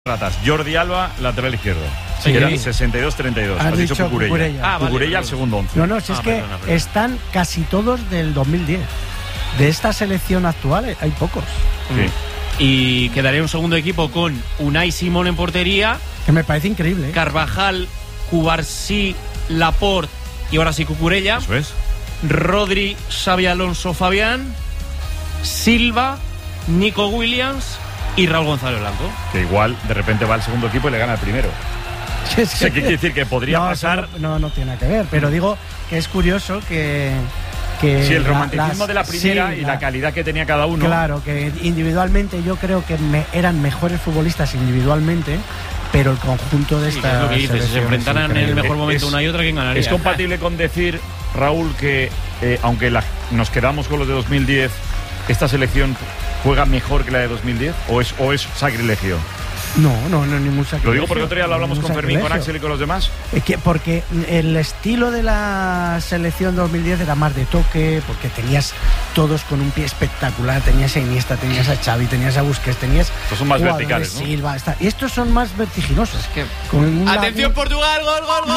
Ratas. Jordi Alba, lateral izquierdo. Sí. Era 62-32. Has dicho Cucurella. Cucurella al segundo 11. No, si es que están casi todos del 2010. De esta selección actual hay pocos. Sí. Y quedaría un segundo equipo con Unai Simón en portería, Que me parece increíble, ¿eh? Carvajal, Cubarsí, Laporte y ahora sí Cucurella. Eso es. Rodri, Xabi Alonso, Fabián, Silva, Nico Williams y Raúl González Blanco. Que igual de repente va al segundo equipo y le gana al primero. ¿Qué quiere decir? Que podría pasar. No tiene nada que ver, pero digo que es curioso que sí, el romanticismo de la primera y la calidad que tenía cada uno. Claro, que individualmente yo creo que eran mejores futbolistas individualmente, pero el conjunto de estas. Es lo que dices, si se enfrentaran en el mejor momento una y otra, ¿quién ganaría? ¿Es compatible con decir, Raúl, que aunque nos quedamos con los de 2010, esta selección juega mejor que la de 2010? ¿O es sacrilegio? No, ningún sacrilegio. Lo digo porque otro día lo hablamos con Fermín, con Axel y con los demás. Porque el estilo de la selección 2010 era más de toque, porque tenías todos con un pie espectacular, tenías a Iniesta, tenías a Xavi, tenías a Busquets, tenías... Estos son más verticales, ¿no? Silva, y estos son más vertiginosos. Atención, Portugal, gol.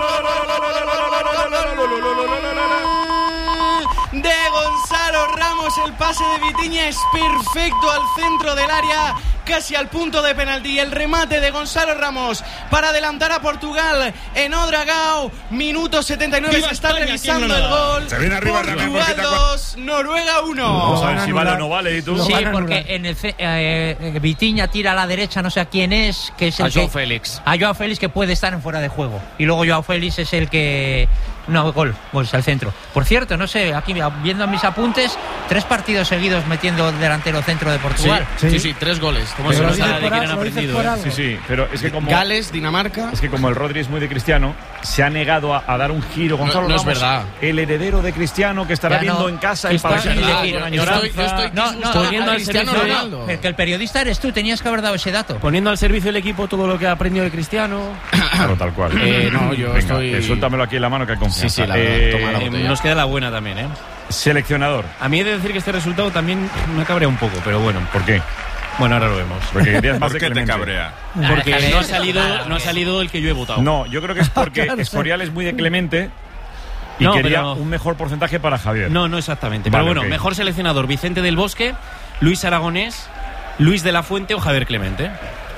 De Gonzalo Ramos, el pase de Vitinha es perfecto al centro del área, casi al punto de penalti. El remate de Gonzalo Ramos para adelantar a Portugal en Ouedraogo. Minuto 79, Viva se está España, revisando el gol. Se viene arriba también, Portugal 2, Noruega 1. Vamos a ver si vale o no vale. ¿Y tú? Sí, porque en el Vitinha tira a la derecha, no sé a quién es, que es el a Joao Félix. A Joao Félix, que puede estar en fuera de juego. Y luego Joao Félix es el que... No, gol al centro. Por cierto, no sé, aquí viendo mis apuntes, 3 partidos seguidos metiendo delantero centro de Portugal. Sí, 3 goles. Como se nota de quién han aprendido. Sí, pero es que como... Gales, Dinamarca. Es que como el Rodri es muy de Cristiano, se ha negado a dar un giro. Gonzalo no es Ramos, verdad. El heredero de Cristiano, que estará viendo en casa el partido. Poniendo al servicio Ronaldo. Que el periodista eres tú, tenías que haber dado ese dato. Poniendo al servicio del equipo todo lo que ha aprendido de Cristiano. Claro, tal cual. No, yo Venga, estoy... suéltamelo aquí en la mano, que hay confianza. Sí, la verdad, toma la botella. Nos queda la buena también, ¿eh? Seleccionador. A mí he de decir que este resultado también me cabrea un poco, pero bueno. ¿Por qué? Bueno, ahora lo vemos. Porque querías más ¿Por de qué te Clemente. cabrea? Porque no ha salido el que yo he votado. No, yo creo que es porque Escorial es muy de Clemente y No, quería pero- un mejor porcentaje para Javier. No exactamente. Vale, Pero bueno, ok. mejor seleccionador: Vicente del Bosque, Luis Aragonés, Luis de la Fuente o Javier Clemente.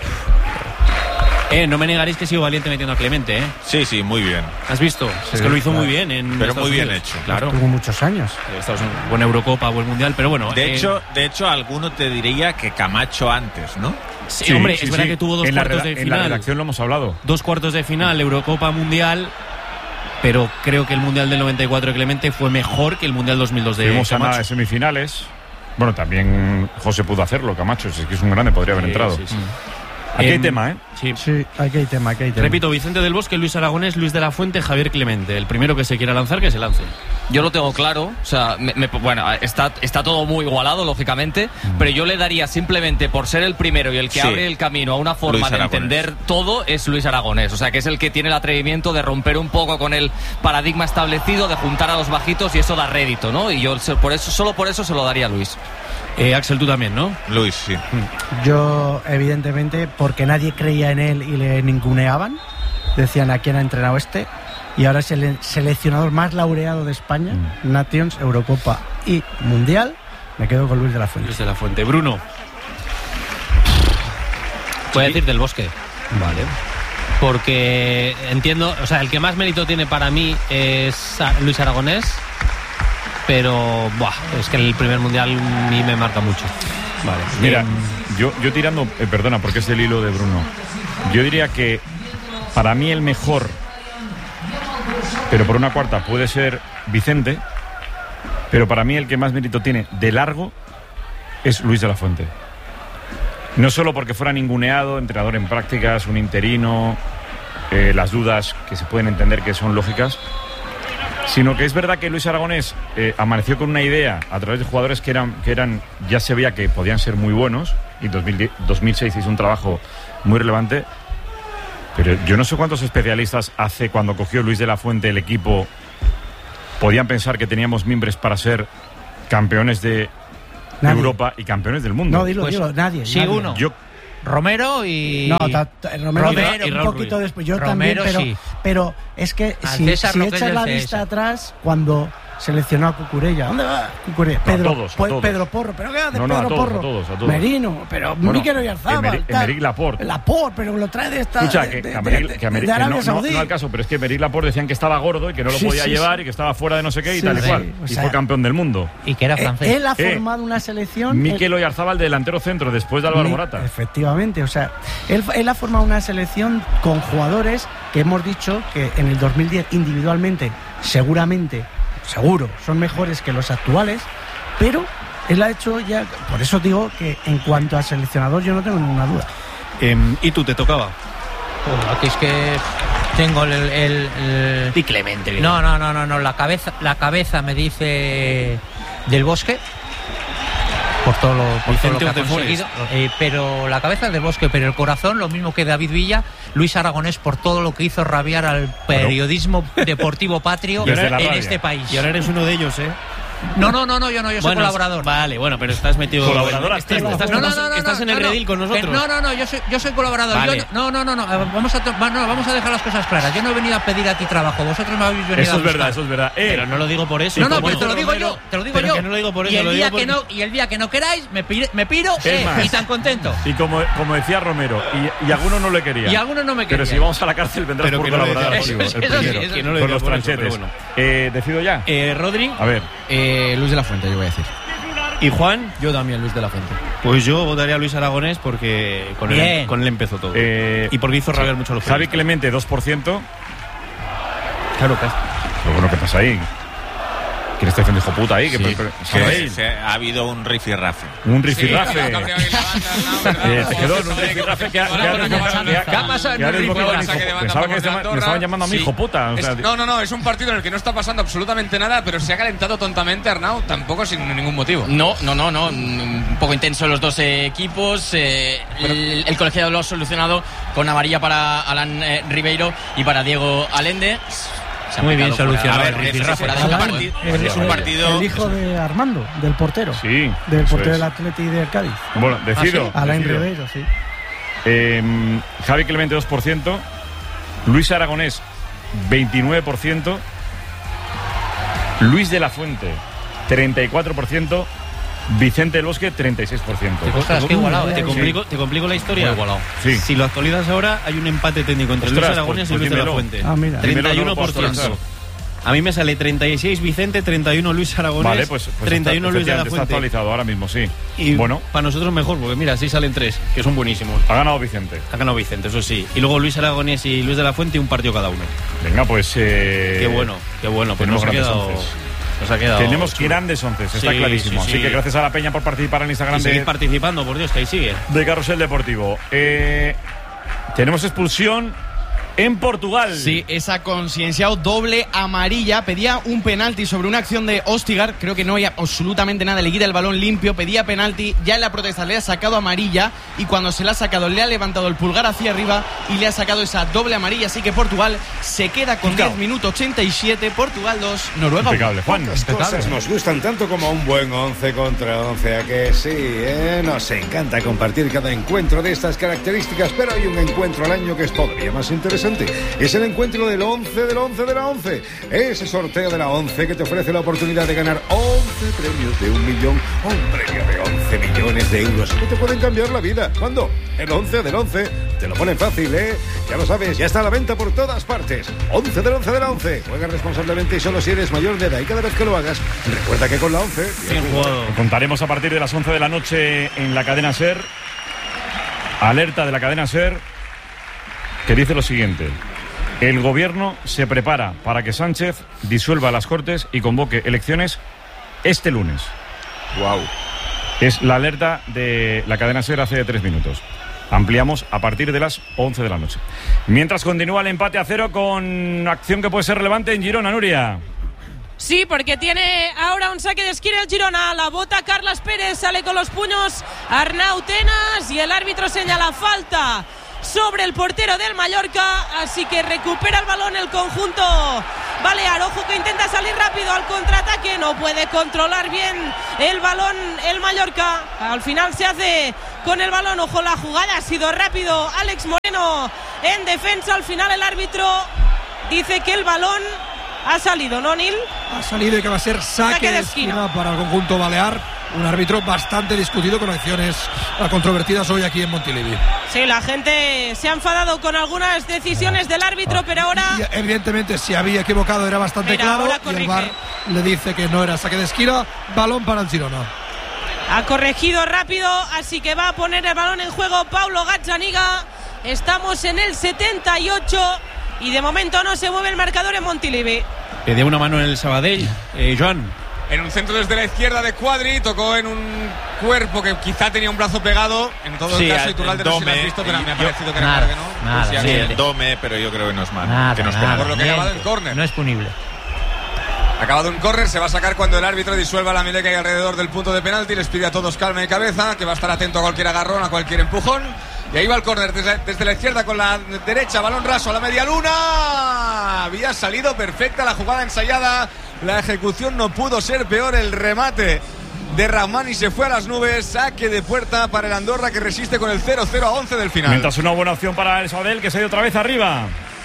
No me negaréis que he sido valiente metiendo a Clemente, ¿eh? Sí, muy bien. ¿Has visto? Es que lo hizo muy bien en Pero Estados muy bien Unidos. hecho. Claro. Tuvo muchos años. Buena Eurocopa, buen Mundial, pero bueno. De hecho, alguno te diría que Camacho antes, ¿no? Sí, hombre, es verdad que tuvo dos en la cuartos de En la final. redacción lo hemos hablado. 2 cuartos de final, Eurocopa, Mundial. Pero creo que el Mundial del 94 de Clemente fue mejor que el Mundial 2002 de Tuvimos a nada Camacho. de semifinales. Bueno, también José pudo hacerlo, Camacho. Es que es un grande, podría haber entrado. Sí. Aquí hay tema, ¿eh? Sí. Sí, aquí hay tema. Repito, Vicente del Bosque, Luis Aragonés, Luis de la Fuente, Javier Clemente. El primero que se quiera lanzar, que se lance. Yo lo tengo claro, o sea, bueno, está todo muy igualado, lógicamente, pero yo le daría simplemente por ser el primero y el que Sí. abre el camino a una forma Luis de Aragonés. entender todo es Luis Aragonés, o sea, que es el que tiene el atrevimiento de romper un poco con el paradigma establecido, de juntar a los bajitos y eso da rédito, ¿no? Y yo solo por eso se lo daría a Luis. Axel, tú también, ¿no? Luis, sí. Yo, evidentemente, porque nadie creía en él y le ninguneaban, decían a quién ha entrenado este, y ahora es el seleccionador más laureado de España, Nations, Eurocopa y Mundial. Me quedo con Luis de la Fuente. Luis de la Fuente. Bruno. Voy a decir del Bosque. Vale. Porque entiendo, o sea, el que más mérito tiene para mí es Luis Aragonés, pero es que el primer mundial a mí me marca mucho. Vale. Mira, yo tirando, perdona, porque es el hilo de Bruno. Yo diría que para mí el mejor, pero por una cuarta, puede ser Vicente, pero para mí el que más mérito tiene de largo es Luis de la Fuente. No solo porque fuera ninguneado, entrenador en prácticas, un interino, las dudas que se pueden entender que son lógicas, sino que es verdad que Luis Aragonés amaneció con una idea a través de jugadores que eran ya se veía que podían ser muy buenos, y 2006 hizo un trabajo muy relevante, pero yo no sé cuántos especialistas hace cuando cogió Luis de la Fuente el equipo podían pensar que teníamos mimbres para ser campeones de Nadie. Europa y campeones del mundo. No, dilo, nadie. Sí, nadie. uno. Yo Romero y... No, Romero y un Raúl poquito Ruiz. después. Yo Romero, también, sí. pero es que Al si César lo que es echas del la César. vista atrás, cuando seleccionó a Cucurella, ¿dónde va Cucurella? No, a todos. Pedro Porro, ¿pero qué hace No, Pedro a todos, Porro? a todos. Merino, pero Bueno, Mikel Oyarzabal. Emerick Laporte. Laporte, pero lo trae de esta... Escucha, de que Arabia Saudí. no al caso, pero es que Emerick Laporte decían que estaba gordo y que no lo podía llevar y que estaba fuera de no sé qué y tal y cual. o Y sea, fue campeón del mundo. Y que era francés. Él ha formado una selección... Mikel Oyarzabal, delantero centro, después de Álvaro Morata. Efectivamente, o sea, él ha formado una selección con jugadores que hemos dicho que en el 2010 individualmente, seguro, son mejores que los actuales, pero él ha hecho ya... Por eso digo que en cuanto a seleccionador yo no tengo ninguna duda. ¿Y tú te tocaba? Aquí es que tengo Y Clemente. No, la cabeza me dice Del Bosque por todo lo que ha conseguido, pero la cabeza Del Bosque, pero el corazón lo mismo que David Villa, Luis Aragonés por todo lo que hizo rabiar al periodismo deportivo patrio en este país. Y ahora eres uno de ellos, ¿eh? No, yo soy colaborador. Vale, bueno, pero estás metido... Colaborador Estás en el redil con nosotros. No, yo soy colaborador. Vale. Vamos a dejar las cosas claras. Yo no he venido a pedir a ti trabajo. Vosotros me habéis venido Eso a es buscar. verdad, eso es verdad. Pero no lo digo por eso. Pero te lo digo yo. Pero que no lo digo por eso. Y el día que no queráis, me piro más, y tan contento. Y como decía Romero, y algunos no le querían. Y algunos no me querían. Pero si vamos a la cárcel vendrás Pero por que no le colaborar. decía el eso sí, primero, eso sí. Que no le con decía los por eso, tranchetes. pero ¿Decido ya? Rodri. A ver. Luis de la Fuente, yo voy a decir. ¿Y Juan? Yo también, Luis de la Fuente. Pues yo votaría a Luis Aragonés porque con él empezó todo. Y porque hizo rabiar mucho a los Javi periodistas. Clemente, 2%. Claro, claro. Pero bueno, ¿qué pasa ahí? ¿Quién está diciendo hijo puta ahí? Ha habido un rifirrafe. Un rifirrafe. Te quedó en un rifirrafe que ha pasado en un rifirrafe? Pensaba que me estaban llamando a mí hijo puta. No, es un partido en el que no está pasando absolutamente nada, pero se ha calentado tontamente Arnau, tampoco sin ningún motivo. No, un poco intenso los dos equipos. El colegiado lo ha solucionado con amarilla para Alan Ribeiro y para Diego Allende. Muy bien solucionado. Es un partido. El hijo de Armando, del portero. Sí. Del portero del Atleti de Cádiz. Bueno, decido. Alain Ribeiro, sí. Javi Clemente, 2%. Luis Aragonés, 29%. Luis de la Fuente, 34%. Vicente del Bosque, 36%. Ostras, qué igualado, ¿Te complico la historia? Muy igualado. Sí. Si lo actualizas ahora, hay un empate técnico entre Luis Aragonés y Luis de la Fuente. Ah, mira. 31%. A mí me sale 36 Vicente, 31 Luis Aragonés, Vale, pues 31 Luis de la está Fuente. actualizado ahora mismo, sí. Y bueno, para nosotros mejor, porque mira, así salen 3, que son buenísimos. ha ganado Vicente. Ha ganado Vicente, eso sí. Y luego Luis Aragonés y Luis de la Fuente, un partido cada uno. Venga, pues... Qué bueno. Pues tenemos grandes onces. Nos ha quedado Tenemos chulo. grandes onces, está Sí, clarísimo. sí. Así que gracias a la Peña por participar en Instagram Y seguir participando, por Dios, que ahí sigue. de Carrusel Deportivo. Tenemos expulsión en Portugal. Sí, esa Concienciao doble amarilla. Pedía un penalti sobre una acción de Ostigar. Creo que no hay absolutamente nada. Le quita el balón limpio. Pedía penalti. Ya en la protesta le ha sacado amarilla. Y cuando se la ha sacado, le ha levantado el pulgar hacia arriba. Y le ha sacado esa doble amarilla. Así que Portugal se queda con 10 minutos 87. Portugal 2, Noruega 1. Impecable, Juan. Las cosas nos gustan tanto como un buen 11 contra 11. ¿A que sí? Nos encanta compartir cada encuentro de estas características. Pero hay un encuentro al año que es todavía más interesante. Es el encuentro del 11 del 11 de la 11. Ese sorteo de la 11 que te ofrece la oportunidad de ganar 11 premios de 1 millón o un premio de 11 millones de euros que te pueden cambiar la vida. ¿Cuándo? El 11 del 11. Te lo ponen fácil, ¿eh? Ya lo sabes, ya está a la venta por todas partes. 11 del 11 de la 11. Juega responsablemente y solo si eres mayor de edad. Y cada vez que lo hagas, recuerda que con la 11... Bien jugado. Contaremos a partir de las 11 de la noche en la cadena SER. Alerta de la cadena SER que dice lo siguiente: el gobierno se prepara para que Sánchez disuelva las Cortes y convoque elecciones este lunes. Wow. Es la alerta de la cadena SER hace 3 minutos. Ampliamos a partir de las 11 de la noche. Mientras continúa el empate a 0 con acción que puede ser relevante en Girona, Nuria. Sí, porque tiene ahora un saque de esquina el Girona. La bota Carles Pérez, sale con los puños Arnau Tenas y el árbitro señala falta sobre el portero del Mallorca, así que recupera el balón el conjunto balear. Ojo que intenta salir rápido al contraataque, no puede controlar bien el balón el Mallorca. Al final se hace con el balón. Ojo, la jugada ha sido rápido. Alex Moreno en defensa. Al final el árbitro dice que el balón ha salido, ¿no, Nil? Ha salido y que va a ser saque de esquina para el conjunto balear. Un árbitro bastante discutido, con acciones controvertidas hoy aquí en Montilivi. Sí, la gente se ha enfadado con algunas decisiones del árbitro, pero ahora... Y evidentemente, si había equivocado era bastante claro, y el VAR le dice que no era saque de esquina. Balón para el Girona. Ha corregido rápido, así que va a poner el balón en juego Paulo Gazzaniga. Estamos en el 78 y de momento no se mueve el marcador en Montilivi. Pedía una mano en el Sabadell, Joan. En un centro desde la izquierda de Cuadri, tocó en un cuerpo que quizá tenía un brazo pegado. En todo el caso, Iturralde no sé si lo has visto, pero me ha parecido que era claro que no. Nada, pues sí, el Dome, pero yo creo que no es mal. Por lo que ha acabado en córner. No es punible. Acabado un córner, se va a sacar cuando el árbitro disuelva la melea que hay alrededor del punto de penalti. Les pide a todos calma y cabeza, que va a estar atento a cualquier agarrón, a cualquier empujón. Y ahí va el córner desde la izquierda con la derecha, balón raso a la media luna. Había salido perfecta la jugada ensayada. La ejecución no pudo ser peor, el remate de Rahmani se fue a las nubes. Saque de puerta para el Andorra, que resiste con el 0-0 a 11 del final. Mientras una buena opción para el Sabadell, que se ha ido otra vez arriba.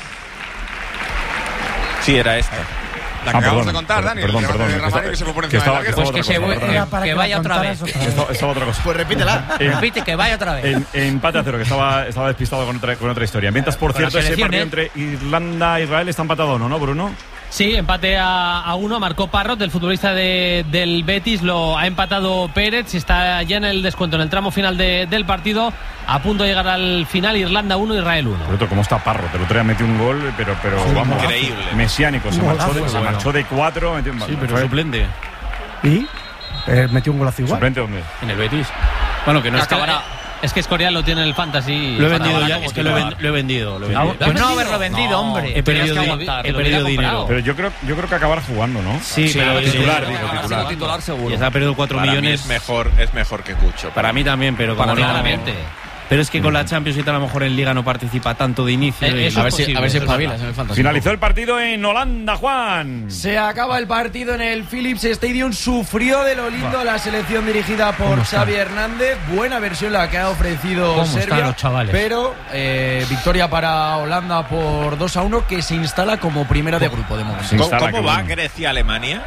Sí, era esta. La que acabamos de contar, Dani. Perdón, que se fue por encima de la guerra. Pues que vaya otra vez. Estaba otra cosa. Pues repítela. Repite, que vaya otra vez. Empate a 0, que estaba despistado con otra historia. Mientras, por cierto, ese partido entre Irlanda e Israel está empatado, ¿no, Bruno? Sí, empate a 1, marcó Parrot, el futbolista del Betis, lo ha empatado Pérez, está ya en el descuento, en el tramo final del partido, a punto de llegar al final, Irlanda 1, Israel 1. Pero ¿cómo está Parrot? El otro día metió un gol, pero vamos, increíble. Mesiánico, se marchó de 4, sí, pero suplente. ¿Y? Metió un golazo igual. ¿Suplente dónde? En el Betis. Bueno, que no acabará. Es que Escorial lo tiene en el Fantasy. Lo he vendido ya, es que lo he vendido. Pues no haberlo vendido, hombre. He perdido dinero. Pero yo creo que acabar jugando, ¿no? Sí, pero titular seguro. Ya se ha perdido 4 millones. Es mejor que Cucho. Para mí también, pero como claramente. Pero es que con la Champions y tal, a lo mejor en Liga no participa tanto de inicio. A ver si espabilas en el Fantasy. Finalizó el partido en Holanda, Juan. Se acaba el partido en el Philips Stadium. Sufrió de lo lindo la selección dirigida por Xavi Hernández. Buena versión la que ha ofrecido Serbia. Pero victoria para Holanda por 2-1, que se instala como primera de grupo de momento. ¿Cómo va Grecia-Alemania?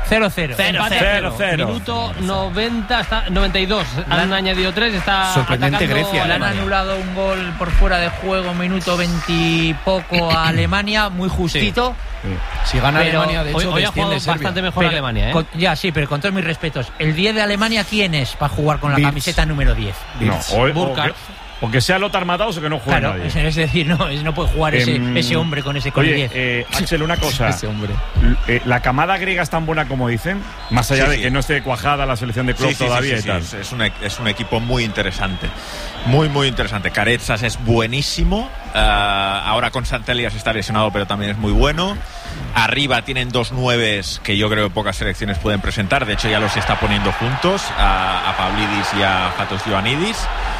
0-0. Minuto 90 hasta 92. Han añadido 3. Está sorprendente Grecia. Le han anulado un gol por fuera de juego, minuto 20 y poco a Alemania, muy justito. Sí. Si gana Alemania, de hecho, hoy ha jugado bastante mejor Alemania, ¿eh? Ya, sí, pero con todos mis respetos, ¿el 10 de Alemania quién es para jugar con la camiseta número 10? No, o que sea Lothar Matthaus o que no juegue nadie. Es decir, no puede jugar ese hombre con ese 10. Axel, una cosa. Ese hombre. ¿La camada griega es tan buena como dicen? Más allá de que no esté cuajada la selección de Klopp todavía y tal. Es un equipo muy interesante. Muy, muy interesante. Caretsas es buenísimo. Ahora con Santelias está lesionado, pero también es muy bueno. Arriba tienen 2 9s que yo creo que pocas selecciones pueden presentar. De hecho, ya los está poniendo juntos, a Pavlidis y a Fatos Ioannidis.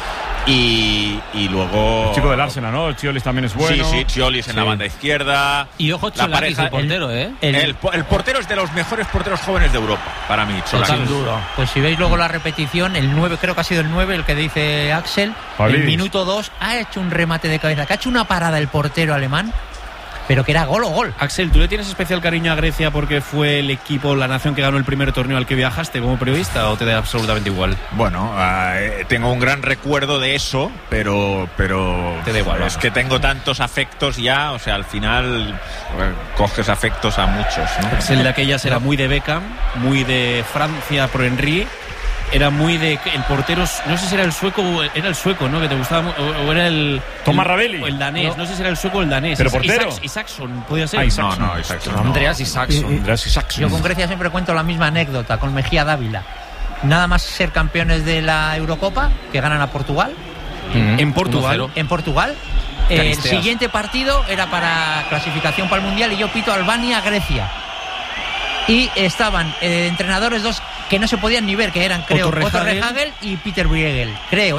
Y luego el chico del Arsenal, ¿no? El Chiolis también es bueno. Sí, Chiolis en la banda izquierda. Y ojo, Cholakis, el portero, ¿eh? El portero es de los mejores porteros jóvenes de Europa, para mí, Cholakis. Sin duda. Pues si veis luego la repetición, el 9, creo que ha sido el 9, el que dice Axel, el minuto 2 ha hecho un remate de cabeza, que ha hecho una parada el portero alemán, pero que era gol o gol. Axel, ¿tú le tienes especial cariño a Grecia porque fue el equipo, la nación que ganó el primer torneo al que viajaste como periodista, o te da absolutamente igual? Bueno, tengo un gran recuerdo de eso, pero te da igual. Es que tengo tantos afectos ya, o sea, al final coges afectos a muchos, ¿no? Axel de aquellas era muy de Beckham, muy de Francia por Henry. Era muy de el portero, no sé si era el sueco, ¿no? Que te gustaba, o era el Tomás Ravelli, o el danés, no sé si era el sueco o el danés. Pero portero. Isaacson, podía ser. Isaacson. Andreas Isaacson. Yo con Grecia siempre cuento la misma anécdota con Mejía Dávila. Nada más ser campeones de la Eurocopa, que ganan a Portugal. En Portugal. El siguiente partido era para clasificación para el Mundial y yo pito Albania-Grecia. Y estaban entrenadores dos que no se podían ni ver, que eran, creo, Otto Rehagel y Peter Bruegel, creo,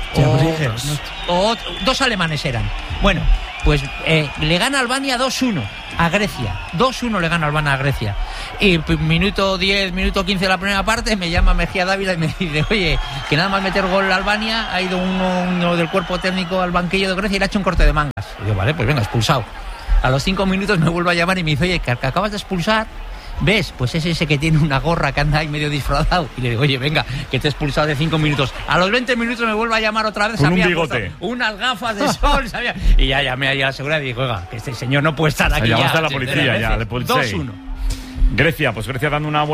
o 2 alemanes eran. Bueno, pues le gana Albania 2-1 a Grecia. 2-1 le gana Albania a Grecia. Y minuto 10, minuto 15 de la primera parte, me llama Mejía Dávila y me dice, oye, que nada más meter gol a Albania, ha ido uno del cuerpo técnico al banquillo de Grecia y le ha hecho un corte de mangas. Y yo, vale, pues venga, expulsado. A los 5 minutos me vuelve a llamar y me dice, oye, que acabas de expulsar, ¿ves? Pues es ese que tiene una gorra que anda ahí medio disfrazado. Y le digo, oye, venga, que te he expulsado de 5 minutos. A los 20 minutos me vuelve a llamar otra vez. Con un bigote. Unas gafas de sol, ¿sabía? Y ya llamé ahí a la seguridad y dije, oiga, que este señor no puede estar aquí. Llamaste a la policía ya, le 2-1. Grecia dando una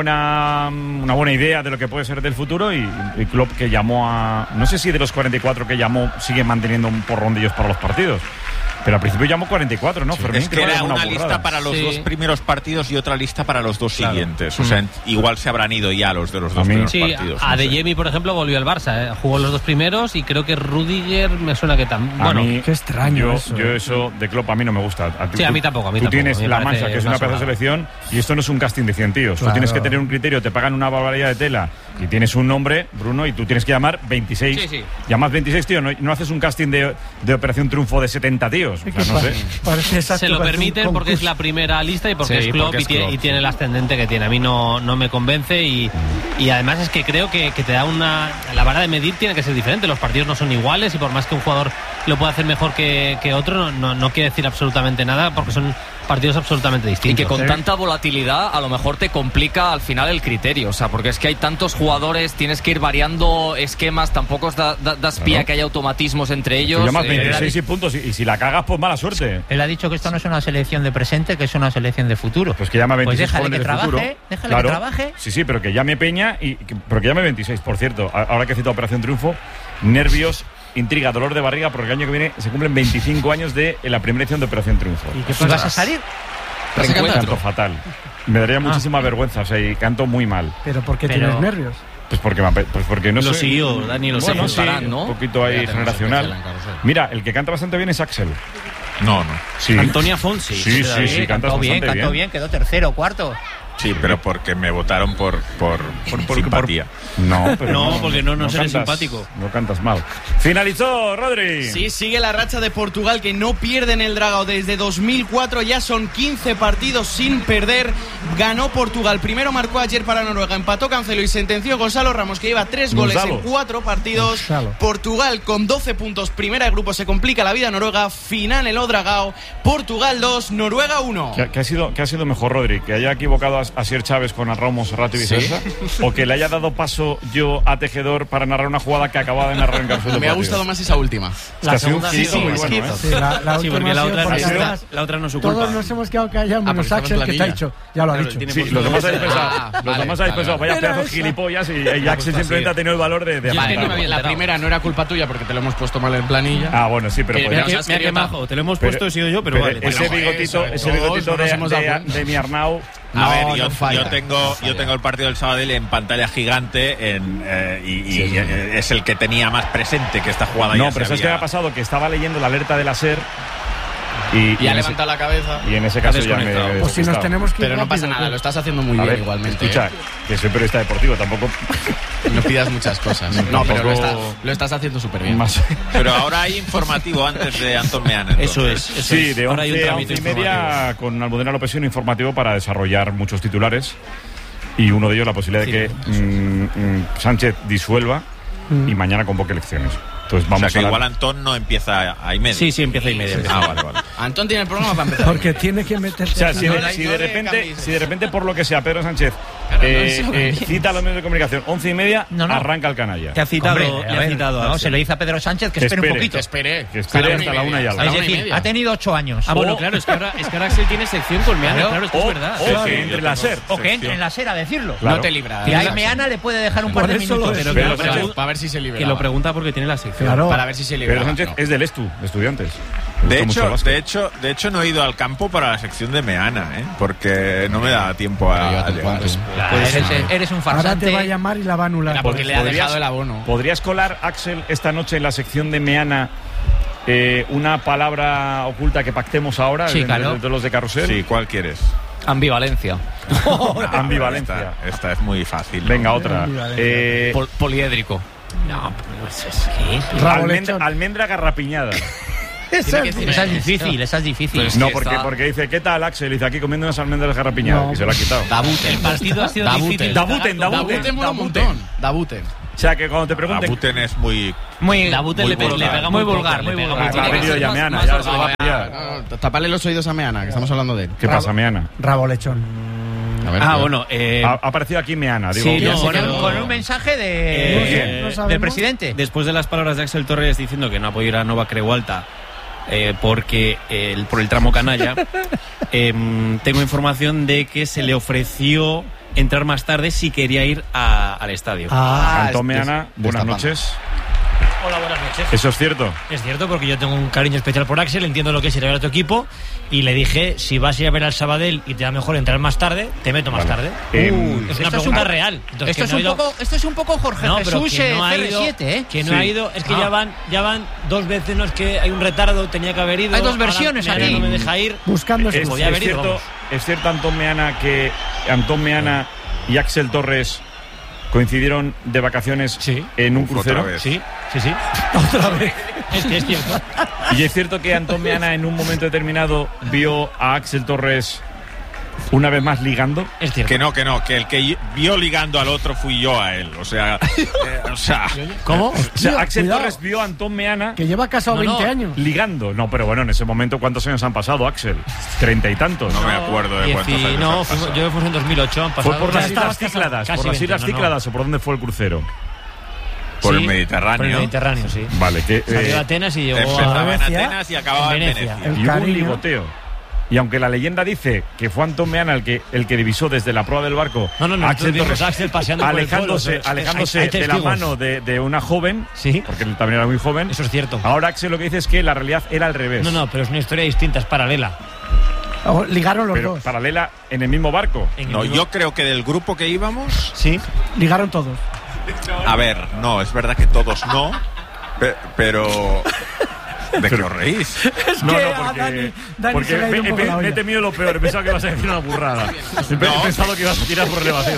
buena idea de lo que puede ser del futuro y Klopp, que llamó a... No sé si de los 44 que llamó sigue manteniendo un porrón de ellos para los partidos. Pero al principio llamó 44, ¿no? Sí, Fermín, es que era una lista para los 2 primeros partidos y otra lista para los 2 siguientes. O sea, igual se habrán ido ya los de los 2 primeros partidos. A De Jemi, por ejemplo, volvió al Barça. Jugó los 2 primeros y creo que Rudiger me suena que también. Bueno, qué extraño. Yo eso de Klopp a mí no me gusta. A mí tampoco. Tú tienes la Mancha, que es una pedazo de selección, y esto no es un casting de 100 tíos. Tú tienes que tener un criterio, te pagan una barbaridad de tela y tienes un nombre, Bruno, y tú tienes que llamar 26. Llamas 26 tíos, no haces un casting de Operación Triunfo de 70 tíos. O sea, no sé. Se lo permiten porque es la primera lista y porque es Klopp y tiene el ascendente que tiene. A mí no me convence y además es que creo que te da la vara de medir tiene que ser diferente. Los partidos no son iguales y por más que un jugador lo pueda hacer mejor que otro, no quiere decir absolutamente nada porque son partidos absolutamente distintos. Y que con tanta volatilidad a lo mejor te complica al final el criterio, o sea, porque es que hay tantos jugadores, tienes que ir variando esquemas, tampoco das pie a que haya automatismos entre ellos. Tú llamas 26 puntos y si la cagas, pues mala suerte. Él ha dicho que esto no es una selección de presente, que es una selección de futuro. Pues que llama 26 pues jóvenes de futuro. Déjale que trabaje. Sí, pero que llame Peña pero que llame 26, por cierto. Ahora que he citado Operación Triunfo, nervios, intriga, dolor de barriga, porque el año que viene se cumplen 25 años de la primera edición de Operación Triunfo. ¿Y qué vas a salir? Canto fatal. Me daría muchísima vergüenza, o sea, y canto muy mal. ¿Pero por qué tienes nervios? Pues porque no lo sé. siguió, Dani, lo sé. ¿no? Un poquito ahí generacional. Mira, el que canta bastante bien es Axel. No. Sí. Antonia Fonsi. Sí, cantó bien, quedó tercero o cuarto. Sí, pero porque me votaron por simpatía. No, porque no eres simpático. No cantas mal. Finalizó, Rodri. Sí, sigue la racha de Portugal, que no pierde en el Dragao desde 2004. Ya son 15 partidos sin perder. Ganó Portugal. Primero marcó ayer para Noruega. Empató Cancelo y sentenció Gonzalo Ramos, que lleva 3 goles en 4 partidos. Portugal con 12 puntos. Primera de grupo, se complica la vida a Noruega. Final en el Dragao. Portugal 2, Noruega 1. ¿Qué ha sido mejor, Rodri? ¿Que haya equivocado a Sier Chávez con Arrau Monserrat y viceversa? ¿O que le haya dado paso yo a Tejedor para narrar una jugada que acababa de narrar en Carlos? Me ha gustado más esa última. La segunda sí, muy bueno, ¿eh? Sí, porque la otra no es su culpa. Todos nos hemos quedado callados menos Axel, que te ha dicho. Ya lo ha dicho. Sí, los demás habéis pensado, vaya pedazos gilipollas, y Axel simplemente ha tenido el valor de la primera no era culpa tuya porque te lo hemos puesto mal en planilla. Ah, bueno, sí, pero mira qué majo, te lo hemos puesto, he sido yo, pero vale. Ese bigotito de mi Arnau. A ver, yo tengo el partido del sábado en pantalla gigante y es el que tenía más presente que esta jugada. No, pero ¿sabes qué me ha pasado? Que estaba leyendo la alerta de la SER y ha levantado la cabeza. Y en ese caso ya me... Pues si nos tenemos que pero no pasa nada, lo estás haciendo muy bien igualmente. Escucha, que soy periodista deportivo, tampoco... No pidas muchas cosas. No, pero lo estás haciendo súper bien. Pero ahora hay informativo antes de Antón Meana. Eso es. Sí, de 11 a 11:30 con Almudena López un informativo para desarrollar muchos titulares. Y uno de ellos la posibilidad de que Sánchez disuelva y mañana convoque elecciones. Entonces vamos, o sea que igual Antón no empieza a y media. Sí, empieza a y media. Vale. Antón tiene el problema para empezar. Porque tiene que meterse. O sea, si de repente por lo que sea Pedro Sánchez cita a los medios de comunicación 11:30, arranca el canalla. Te ha citado, no, se lo dice a Pedro Sánchez que espere un poquito. Que espere hasta la 1 y algo. Es decir, ha tenido 8 años. Bueno, claro, es que ahora Axel tiene sección con Meana, claro, esto es verdad. O que entre la SER. O que entre en la SER a decirlo. No te libra. Que ahí Meana le puede dejar un par de minutos. Para ver si se libra. Que lo pregunta porque tiene la sección. Para ver si se libra. Pedro Sánchez es del Estu, de Estudiantes. De hecho, no he ido al campo para la sección de Meana, porque no me da tiempo a llegar. Eres un farsante. Ahora te va a llamar y la va a anular. Porque le ha dejado el abono. ¿Podrías colar, Axel, esta noche en la sección de Meana una palabra oculta que pactemos ahora de los de Carrusel? Sí, ¿cuál quieres? Ambivalencia. Ambivalencia. Esta es muy fácil. Venga, otra. Poliédrico. No, pues es que... Almendra garrapiñada. Esa es difícil. No, porque dice, ¿qué tal, Axel? Dice, aquí comiendo unas almendras garrapiñadas. Y se lo ha quitado. El partido ha sido difícil. Dabuten. O sea, que cuando te pregunten... Dabuten es muy... Dabuten le pega muy vulgar. Ha venido ya Meana, ya se lo va a pillar. Taparle los oídos a Meana, que estamos hablando de él. ¿Qué pasa, Meana? Rabo lechón. Bueno. Ha aparecido aquí Meana, digo. Sí, con un mensaje del presidente. Después de las palabras de Axel Torres diciendo que no ha podido ir a Nova Creu Alta porque por el tramo canalla, tengo información de que se le ofreció entrar más tarde si quería ir al estadio. Antón Meana, buenas noches. Hola, buenas noches. ¿Eso es cierto? Es cierto, porque yo tengo un cariño especial por Axel, entiendo lo que es ir a ver a tu equipo, y le dije, si vas a ir a ver al Sabadell y te da mejor entrar más tarde, te meto más tarde. Es una pregunta real. Entonces, esto es un poco Jorge Jesús CR7, ¿eh? Que no ha ido, es que ya van 2 veces, no es que hay un retardo, tenía que haber ido. Hay 2 versiones aquí. No me deja ir. Buscando es cierto, Antón Meana, que Antón Meana y Axel Torres coincidieron de vacaciones en un crucero. Sí. Otra vez. Es que es cierto. Y es cierto que Antón Meana en un momento determinado vio a Axel Torres una vez más ligando. Es cierto. Que el que vio ligando al otro fui yo a él. O sea. ¿Cómo? O sea, Axel Torres vio a Antón Meana. Que lleva casado 20 años. Ligando. No, pero bueno, en ese momento, ¿cuántos años han pasado, Axel? 30 y tantos. No me acuerdo de cuántos años. No, yo fui en 2008. Han pasado. ¿Fue por las Islas Cícladas? ¿Por las Islas Cícladas o por dónde fue el crucero? Por el Mediterráneo. Por el Mediterráneo, sí. Vale, que. Salió a Atenas y llegó empezaba en Atenas y acababa en Venecia. Y hubo un ligoteo. Y aunque la leyenda dice que fue Antón Meana el que divisó desde la proa del barco a Axel Torres, paseando alejándose de la mano de una joven, porque él también era muy joven. Eso es cierto. Ahora Axel lo que dice es que la realidad era al revés. No, pero es una historia distinta, es paralela. Ligaron los dos. Paralela en el mismo barco. Yo creo que del grupo que íbamos... Sí, ligaron todos. A ver, no, es verdad que todos no, pero... ¿De qué os reís? No, porque me he temido lo peor. He pensado que ibas a decir una burrada. He pensado que ibas a tirar por elevación.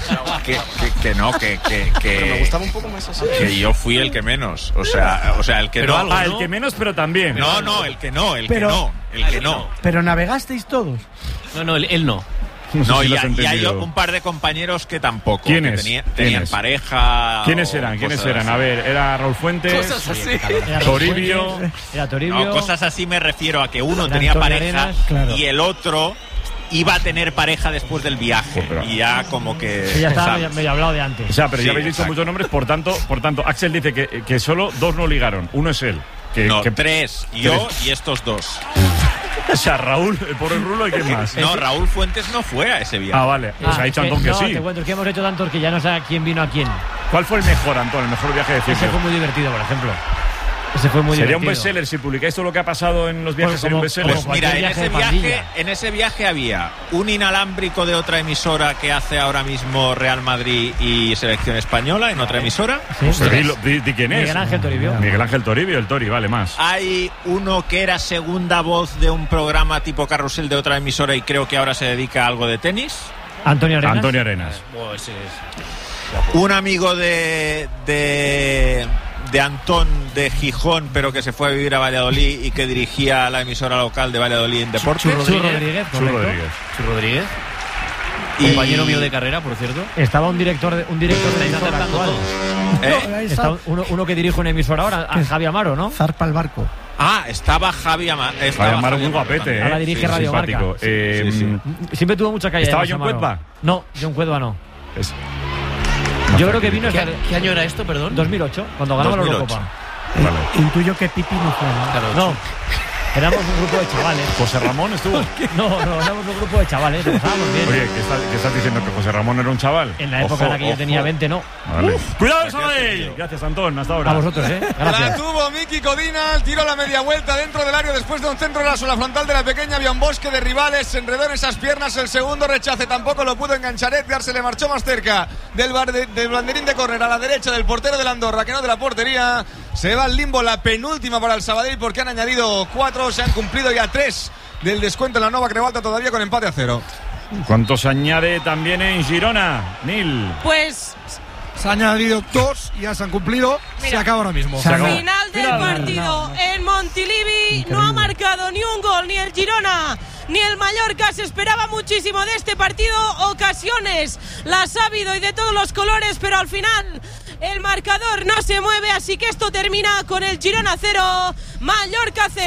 Que me gustaba un poco más así. Que yo fui el que menos. O sea el que pero no. El que menos, pero también. El que no. Pero navegasteis todos. No, él no. No, y hay un par de compañeros que tampoco. ¿Quiénes? Que tenían pareja. ¿Quiénes eran? A ver, era Raúl Fuentes, cosas así. Toribio. Era Toribio. No, cosas así me refiero a que uno tenía Antonio pareja Arenas, claro. y el otro iba a tener pareja después del viaje. Y ya como que. Ya estaba medio hablado de antes. O sea, pero ya habéis dicho muchos nombres, por tanto, Axel dice que solo 2 no ligaron. Uno es él. 3. Yo y estos 2. O sea, Raúl, el pobre Rulo, ¿y quién más? No, Raúl Fuentes no fue a ese viaje. Vale. Pues ha dicho Antón que sí. Te cuento que hemos hecho tantos que ya no sé quién vino a quién. ¿Cuál fue el mejor, Antón? El mejor viaje de ciencia. Ese fue muy divertido, por ejemplo. Ese fue muy Sería divertido. un bestseller si publicáis todo lo que ha pasado en los viajes. Sería un bestseller. Pues mira, en ese viaje había un inalámbrico de otra emisora que hace ahora mismo Real Madrid y Selección Española en otra emisora. ¿Di quién es? Miguel Ángel Toribio. Miguel Ángel Toribio, el Tori, vale más. Hay uno que era segunda voz de un programa tipo Carrusel de otra emisora y creo que ahora se dedica a algo de tenis. Antonio Arenas. Pues un amigo de Antón de Gijón, pero que se fue a vivir a Valladolid y que dirigía la emisora local de Valladolid en Deportes. Chu Rodríguez. Y compañero mío de carrera, por cierto. Estaba un director de emisora actual. Está uno que dirige una emisora ahora, Javi Amaro, ¿no? Zarpa el barco. Estaba Javi Amaro. Javi Amaro muy guapete, Ahora dirige Radio Marca. Siempre tuvo mucha calle. ¿Estaba John Cuetba? No, John Cuetba no. Yo creo que vino... ¿Qué año era esto, perdón? 2008, cuando ganamos la Eurocopa. Vale. Intuyo que Pipi no fue, ¿no? No. Éramos un grupo de chavales. ¿José Ramón estuvo? No, éramos un grupo de chavales, lo pasábamos bien. Oye, ¿qué estás diciendo? ¿Que José Ramón era un chaval? En la época en la que yo tenía 20, no. Vale. ¡Cuidado, Sabadell! Gracias, Antón, hasta ahora. A vosotros, Gracias. La tuvo Miki Codina, tiró a la media vuelta dentro del área después de un centro raso. La frontal de la pequeña había un bosque de rivales, se enredó en esas piernas. El segundo rechace tampoco lo pudo enganchar. Edgar se le marchó más cerca del banderín de córner a la derecha del portero del Andorra, que no de la portería. Se va al limbo la penúltima para el Sabadell porque han añadido 4, se han cumplido ya 3 del descuento en la Nova Creu Alta, todavía con empate a 0. ¿Cuántos añade también en Girona, Nil? Pues Se han añadido 2 y ya se han cumplido. Mira, se acaba ahora mismo. Final del partido en Montilivi. No ha marcado ni un gol ni el Girona ni el Mallorca. Se esperaba muchísimo de este partido. Ocasiones las ha habido y de todos los colores, pero al final el marcador no se mueve, así que esto termina con el Girona 0, Mallorca 0.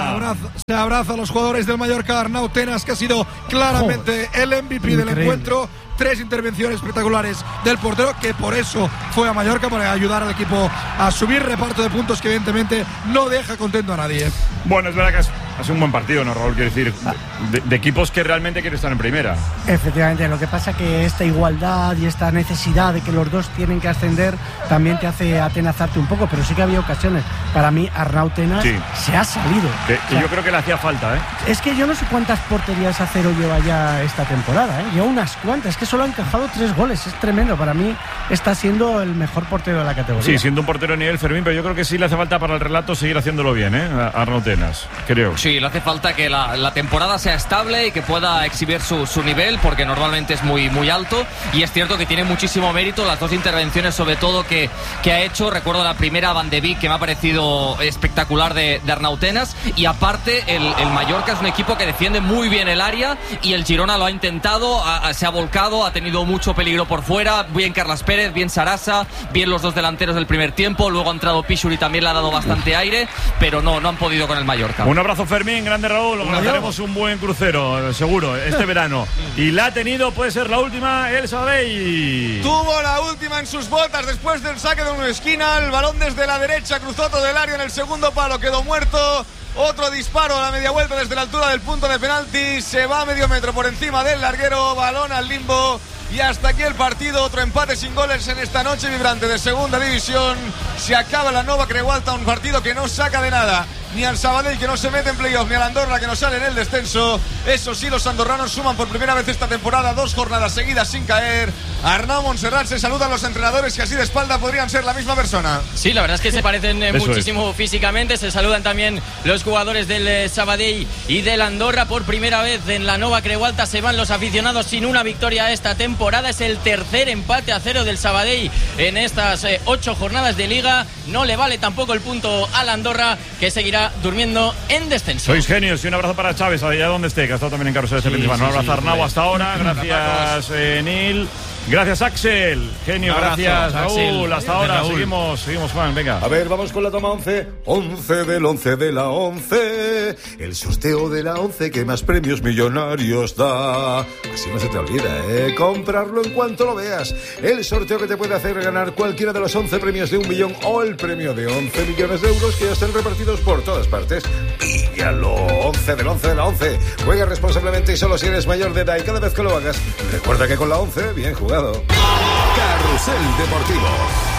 Se abraza a los jugadores del Mallorca. Arnau Tenas, que ha sido claramente el MVP del encuentro. 3 intervenciones espectaculares del portero, que por eso fue a Mallorca, para ayudar al equipo a subir. Reparto de puntos que evidentemente no deja contento a nadie. Bueno, es verdad que ha sido un buen partido, ¿no, Raúl? Quiero decir, de equipos que realmente quieren estar en primera. Efectivamente, lo que pasa que esta igualdad y esta necesidad de que los dos tienen que ascender también te hace atenazarte un poco, pero sí que había ocasiones. Para mí, Arnau Tenas se ha salido. O sea, yo creo que le hacía falta, ¿eh? Es que yo no sé cuántas porterías a cero lleva ya esta temporada, ¿eh? Lleva unas cuantas, es que solo ha encajado 3 goles, es tremendo. Para mí está siendo el mejor portero de la categoría. Sí, siendo un portero de nivel, Fermín, pero yo creo que sí le hace falta para el relato seguir haciéndolo bien, ¿eh? A Arnau Tenas, creo. Sí, le hace falta que la temporada sea estable y que pueda exhibir su nivel, porque normalmente es muy, muy alto, y es cierto que tiene muchísimo mérito las 2 intervenciones, sobre todo que ha hecho. Recuerdo la primera, Van de Beek, que me ha parecido espectacular de Arnau Tenas, y aparte el Mallorca es un equipo que defiende muy bien el área, y el Girona lo ha intentado, se ha volcado, ha tenido mucho peligro por fuera, bien Carlas Pérez, bien Sarasa, bien los 2 delanteros del primer tiempo, luego ha entrado Pichur y también le ha dado bastante aire, pero no han podido con el Mallorca. Un abrazo, Fermín, grande Raúl, organizaremos un buen crucero, seguro, este verano. Y la ha tenido, puede ser la última, el Sabadell. Tuvo la última en sus botas después del saque de una esquina, el balón desde la derecha cruzó todo el área en el segundo palo, quedó muerto. Otro disparo a la media vuelta desde la altura del punto de penalti, se va a medio metro por encima del larguero, balón al limbo. Y hasta aquí el partido, otro empate sin goles en esta noche vibrante de segunda división. Se acaba la Nova Creualta, un partido que no saca de nada ni al Sabadell, que no se mete en playoff, ni al Andorra, que no sale en el descenso. Eso sí, los andorranos suman por primera vez esta temporada 2 jornadas seguidas sin caer. Arnau Montserrat, se saludan los entrenadores, que así de espalda podrían ser la misma persona. Sí, la verdad es que se parecen muchísimo físicamente. Se saludan también los jugadores del Sabadell y del Andorra. Por primera vez en la Nova Creualta se van los aficionados sin una victoria esta temporada. Es el tercer empate a 0 del Sabadell en estas 8 jornadas de liga. No le vale tampoco el punto al Andorra, que seguirá durmiendo en descenso. Sois genios, y un abrazo para Chávez, allá donde esté, que ha estado también en carrusel este fin de semana. Un abrazo a Arnau hasta ahora, gracias Neil. Gracias, Axel. Genio, gracias, Raúl. Hasta ahora, seguimos, Juan, venga. A ver, vamos con la toma 11. 11 del 11 de la 11. El sorteo de la 11 que más premios millonarios da. Así no se te olvida, comprarlo en cuanto lo veas. El sorteo que te puede hacer ganar cualquiera de los 11 premios de 1 millón o el premio de 11 millones de euros que ya están repartidos por todas partes. Píllalo. 11 del 11 de la 11. Juega responsablemente y solo si eres mayor de edad, y cada vez que lo hagas, recuerda que con la 11, bien jugado. Carrusel Deportivo.